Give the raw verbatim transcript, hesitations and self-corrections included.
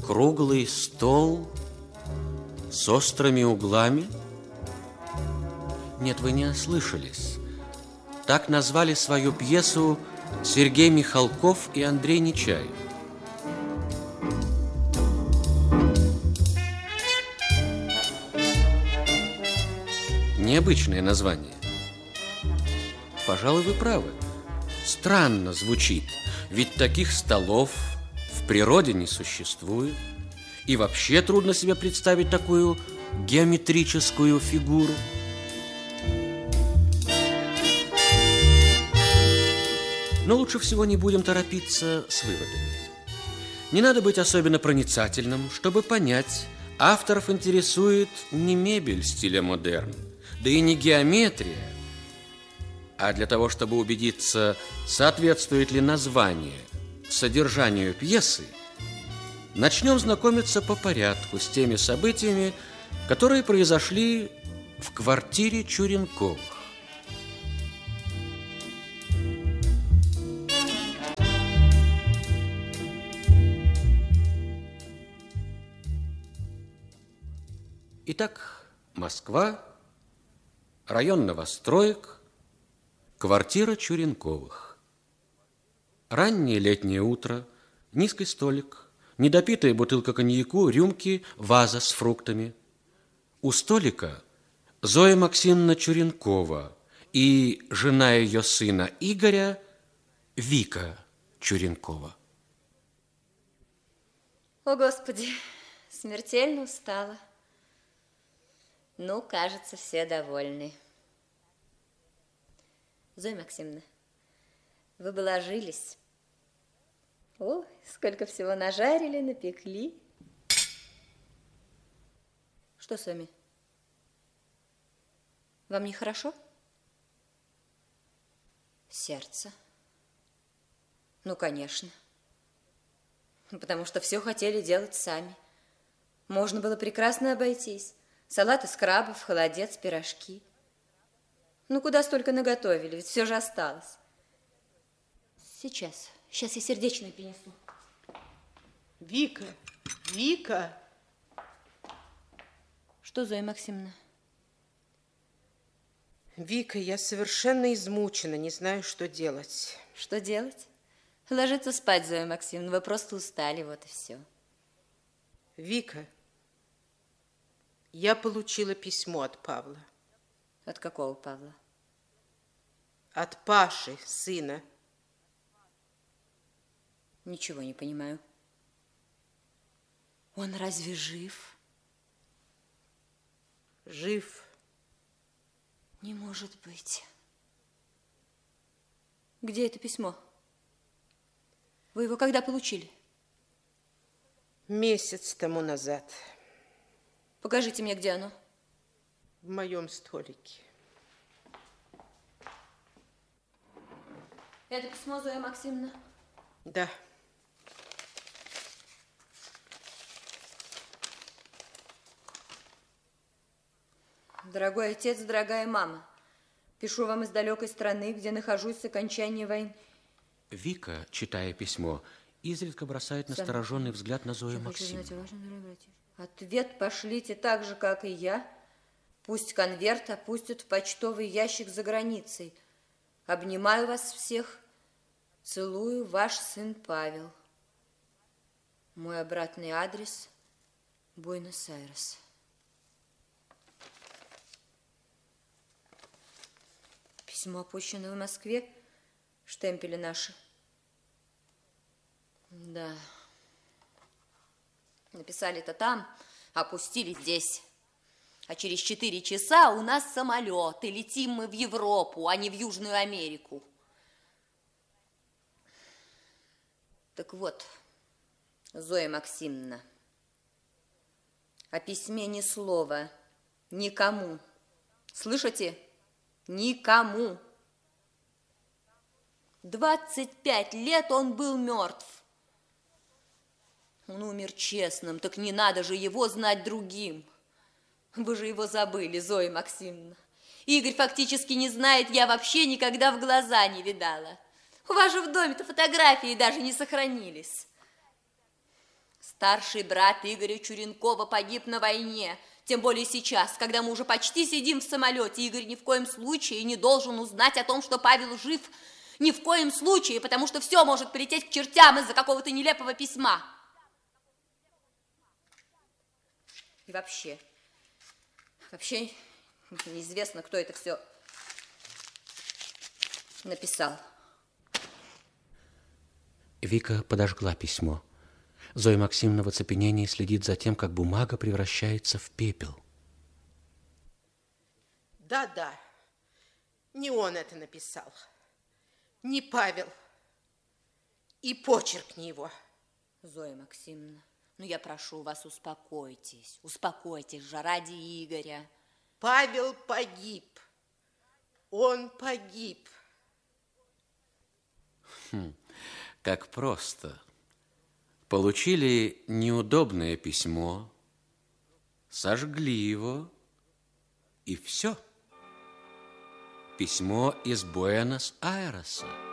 Круглый стол с острыми углами? Нет, вы не ослышались. Так назвали свою пьесу Сергей Михалков и Андрей Нечаев. Необычное название. Пожалуй, вы правы. Странно звучит, ведь таких столов в природе не существует. И вообще трудно себе представить такую геометрическую фигуру. Но лучше всего не будем торопиться с выводами. Не надо быть особенно проницательным, чтобы понять, авторов интересует не мебель стиля модерн, да и не геометрия. А для того, чтобы убедиться, соответствует ли название содержанию пьесы, начнем знакомиться по порядку с теми событиями, которые произошли в квартире Чуренковых. Итак, Москва, район новостроек, квартира Чуренковых. Раннее летнее утро, низкий столик, недопитая бутылка коньяку, рюмки, ваза с фруктами. У столика Зоя Максимовна Чуренкова и жена ее сына Игоря Вика Чуренкова. О, Господи, смертельно устала. Ну, кажется, все довольны. Зоя Максимовна, вы бы ложились. О, сколько всего нажарили, напекли. Что с вами? Вам нехорошо? Сердце. Ну, конечно. Потому что все хотели делать сами. Можно было прекрасно обойтись. Салат из крабов, холодец, пирожки. Ну, куда столько наготовили, ведь все же осталось. Сейчас, сейчас я сердечное принесу. Вика, Вика. Что, Зоя Максимовна? Вика, я совершенно измучена, не знаю, что делать. Что делать? Ложиться спать, Зоя Максимовна, вы просто устали, вот и все. Вика, я получила письмо от Павла. От какого Павла? От Паши, сына. Ничего не понимаю. Он разве жив? Жив. Не может быть. Где это письмо? Вы его когда получили? Месяц тому назад. Покажите мне, где оно. В моем столике. Это письмо, Зоя Максимовна? Да. Дорогой отец, дорогая мама, пишу вам из далекой страны, где нахожусь с окончания войны. Вика, читая письмо, изредка бросает настороженный взгляд на Зою Максимовну. Ответ пошлите так же, как и я. Пусть конверт опустят в почтовый ящик за границей. Обнимаю вас всех. Целую, ваш сын Павел. Мой обратный адрес – Буэнос-Айрес. Письмо опущено в Москве, штемпели наши. Да. Написали-то там, опустили здесь. А через четыре часа у нас самолет, и летим мы в Европу, а не в Южную Америку. Так вот, Зоя Максимовна, о письме ни слова, никому. Слышите? Никому. Двадцать пять лет он был мертв. Он умер честным, так не надо же его знать другим. Вы же его забыли, Зоя Максимовна. Игорь фактически не знает, я вообще никогда в глаза не видала. У вас же в доме-то фотографии даже не сохранились. Старший брат Игоря Чуренкова погиб на войне. Тем более сейчас, когда мы уже почти сидим в самолете, Игорь ни в коем случае не должен узнать о том, что Павел жив. Ни в коем случае, потому что все может полететь к чертям из-за какого-то нелепого письма. И вообще, вообще неизвестно, кто это все написал. Вика подожгла письмо. Зоя Максимовна в оцепенении следит за тем, как бумага превращается в пепел. Да-да, не он это написал, не Павел, и почерк не его. Зоя Максимовна, ну я прошу вас, успокойтесь, успокойтесь же ради Игоря. Павел погиб, он погиб. Хм, как просто. Получили неудобное письмо, сожгли его, и все. Письмо из Буэнос-Айреса.